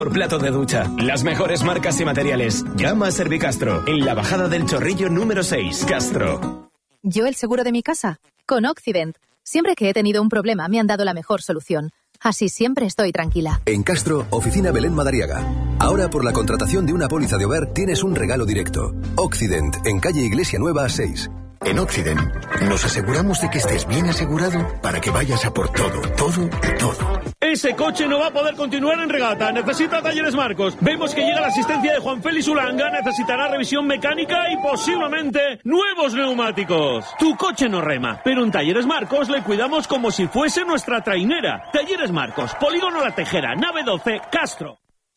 Por plato de ducha, las mejores marcas y materiales. Llama a Servicastro, en la bajada del Chorrillo número 6, Castro. ¿Yo el seguro de mi casa? Con Occident. Siempre que he tenido un problema me han dado la mejor solución. Así siempre estoy tranquila. En Castro, Oficina Belén Madariaga. Ahora por la contratación de una póliza de hogar tienes un regalo directo. Occident, en calle Iglesia Nueva 6. En Occident nos aseguramos de que estés bien asegurado para que vayas a por todo, todo y todo. Ese coche no va a poder continuar en regata. Necesita Talleres Marcos. Vemos que llega la asistencia de Juan Félix Ulanga. Necesitará revisión mecánica y posiblemente nuevos neumáticos. Tu coche no rema, pero en Talleres Marcos le cuidamos como si fuese nuestra trainera. Talleres Marcos, Polígono La Tejera, nave 12, Castro.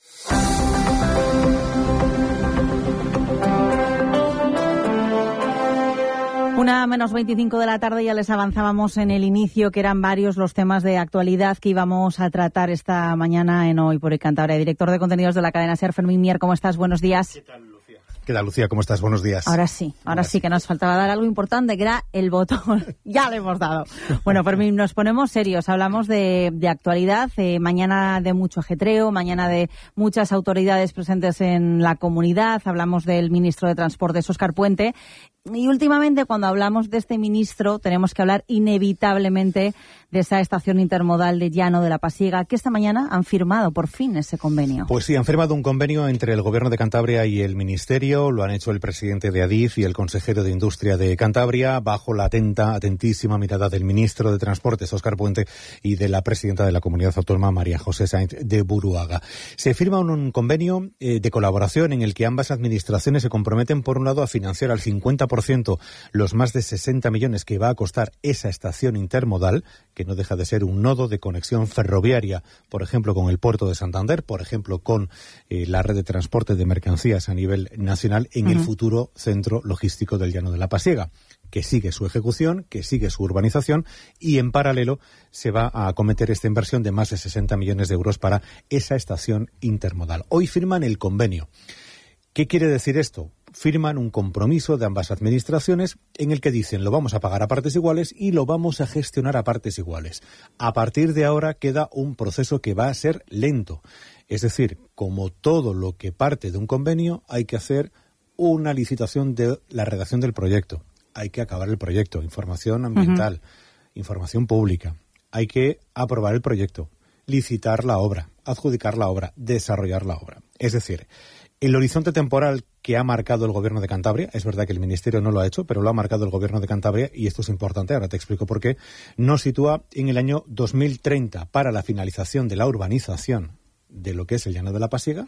1:25 de la tarde, ya les avanzábamos en el inicio que eran varios los temas de actualidad que íbamos a tratar esta mañana en Hoy por el Cantabria. Director de contenidos de la cadena SER, Fermín Mier, ¿cómo estás? Buenos días. ¿Qué tal, Lucía? ¿Cómo estás? Buenos días. Ahora sí que nos faltaba dar algo importante, que era el botón. Ya le hemos dado. Bueno, Fermín, nos ponemos serios. Hablamos de actualidad, mañana de mucho ajetreo, mañana de muchas autoridades presentes en la comunidad. Hablamos del ministro de Transportes, Óscar Puente. Y últimamente, cuando hablamos de este ministro, tenemos que hablar inevitablemente de esa estación intermodal de Llano de la Pasiega, que esta mañana han firmado por fin ese convenio. Pues sí, han firmado un convenio entre el Gobierno de Cantabria y el Ministerio. Lo han hecho el presidente de Adif y el consejero de Industria de Cantabria, bajo la atentísima mirada del ministro de Transportes, Óscar Puente, y de la presidenta de la Comunidad Autónoma, María José Sainz de Buruaga. Se firma un convenio de colaboración en el que ambas administraciones se comprometen, por un lado, a financiar al 50% los más de 60 millones que va a costar esa estación intermodal, que no deja de ser un nodo de conexión ferroviaria, por ejemplo, con el puerto de Santander, por ejemplo, con la red de transporte de mercancías a nivel nacional en el futuro centro logístico del Llano de la Pasiega, que sigue su ejecución, que sigue su urbanización, y en paralelo se va a acometer esta inversión de más de 60 millones de euros para esa estación intermodal. Hoy firman el convenio. ¿Qué quiere decir esto? Firman un compromiso de ambas administraciones en el que dicen lo vamos a pagar a partes iguales y lo vamos a gestionar a partes iguales. A partir de ahora queda un proceso que va a ser lento. Es decir, como todo lo que parte de un convenio, hay que hacer una licitación de la redacción del proyecto. Hay que acabar el proyecto, información ambiental, información pública. Hay que aprobar el proyecto, licitar la obra, adjudicar la obra, desarrollar la obra. Es decir, el horizonte temporal que ha marcado el Gobierno de Cantabria, es verdad que el Ministerio no lo ha hecho, pero lo ha marcado el Gobierno de Cantabria, y esto es importante, ahora te explico por qué, nos sitúa en el año 2030 para la finalización de la urbanización de lo que es el Llano de la Pasiega,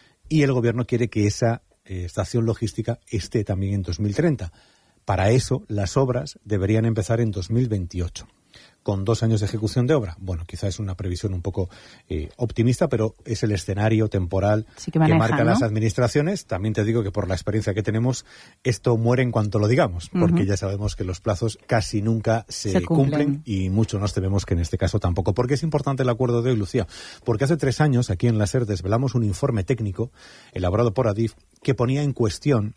y el Gobierno quiere que esa estación logística esté también en 2030. Para eso, las obras deberían empezar en 2028. Con 2 años de ejecución de obra. Bueno, quizá es una previsión un poco optimista, pero es el escenario temporal que marcan, ¿no?, las administraciones. También te digo que por la experiencia que tenemos, esto muere en cuanto lo digamos, porque ya sabemos que los plazos casi nunca se cumplen, y mucho nos tememos que en este caso tampoco. Porque es importante el acuerdo de hoy, Lucía, porque hace 3 años aquí en la SER desvelamos un informe técnico elaborado por Adif que ponía en cuestión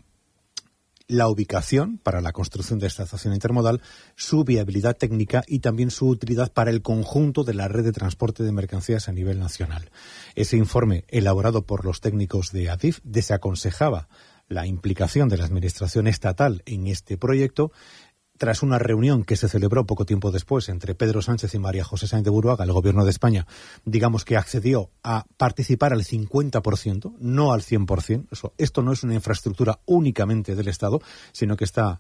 la ubicación para la construcción de esta estación intermodal, su viabilidad técnica y también su utilidad para el conjunto de la red de transporte de mercancías a nivel nacional. Ese informe, elaborado por los técnicos de Adif, desaconsejaba la implicación de la administración estatal en este proyecto, tras una reunión que se celebró poco tiempo después entre Pedro Sánchez y María José Sainz de Buruaga. El Gobierno de España, digamos que accedió a participar al 50%, no al 100%. Esto no es una infraestructura únicamente del Estado, sino que está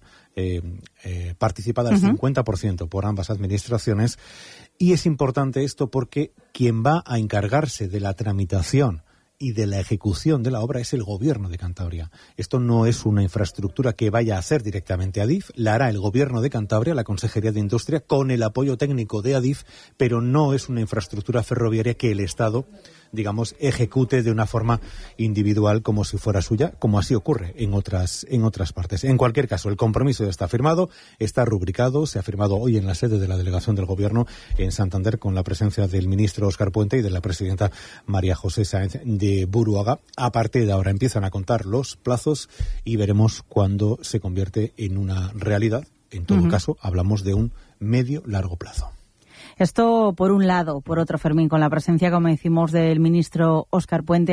participada al 50% por ambas administraciones. Y es importante esto porque quien va a encargarse de la tramitación y de la ejecución de la obra es el Gobierno de Cantabria. Esto no es una infraestructura que vaya a hacer directamente Adif, la hará el Gobierno de Cantabria, la Consejería de Industria, con el apoyo técnico de Adif, pero no es una infraestructura ferroviaria que el Estado, digamos, ejecute de una forma individual como si fuera suya, como así ocurre en otras partes. En cualquier caso, el compromiso ya está firmado, está rubricado, se ha firmado hoy en la sede de la delegación del Gobierno en Santander, con la presencia del ministro Óscar Puente y de la presidenta María José Sainz de Buruaga. A partir de ahora empiezan a contar los plazos y veremos cuándo se convierte en una realidad. En todo caso, hablamos de un medio-largo plazo. Esto por un lado. Por otro, Fermín, con la presencia, como decimos, del ministro Óscar Puente,